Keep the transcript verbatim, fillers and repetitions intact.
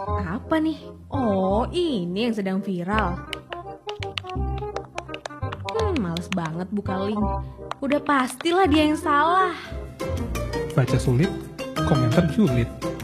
Apa nih? Oh, ini yang sedang viral. Hmm, males banget buka link. Udah pastilah dia yang salah. Baca sulit, komentar julid.